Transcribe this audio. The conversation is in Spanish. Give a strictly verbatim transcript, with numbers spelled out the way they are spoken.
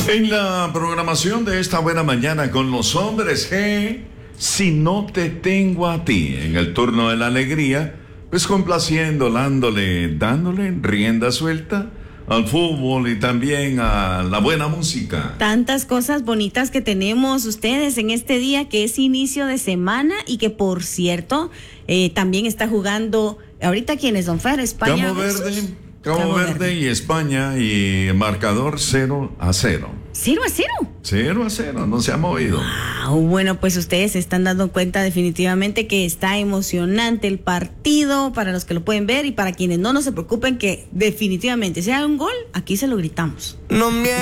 En la programación de esta buena mañana con los hombres G, si no te tengo a ti, en el turno de la alegría, pues complaciendo, dándole, dándole rienda suelta al fútbol y también a la buena música. Tantas cosas bonitas que tenemos ustedes en este día que es inicio de semana y que por cierto eh, también está jugando ahorita quienes don Fer, España. Cabo Verde, Cabo, Cabo Verde, Verde y España y marcador cero a cero. ¿Cero a cero? Cero a cero, no se ha movido. Wow, bueno, pues ustedes se están dando cuenta definitivamente que está emocionante el partido para los que lo pueden ver y para quienes no, no se preocupen que definitivamente si hay un gol, aquí se lo gritamos. No me